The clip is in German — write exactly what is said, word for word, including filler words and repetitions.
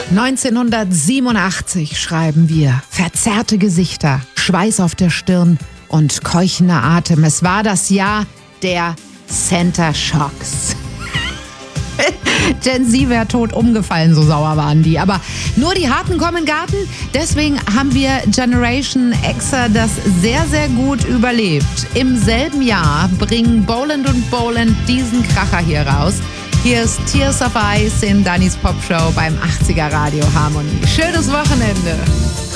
neunzehnhundertsiebenundachtzig schreiben wir. Verzerrte Gesichter, Schweiß auf der Stirn und keuchender Atem. Es war das Jahr der Center Shocks. Gen Z wäre tot umgefallen, so sauer waren die. Aber nur die Harten kommen in den Garten. Deswegen haben wir Generation Xer das sehr, sehr gut überlebt. Im selben Jahr bringen Boland und Boland diesen Kracher hier raus. Hier ist Tears of Ice in Dannys Popshow beim achtziger Radio Harmonie. Schönes Wochenende.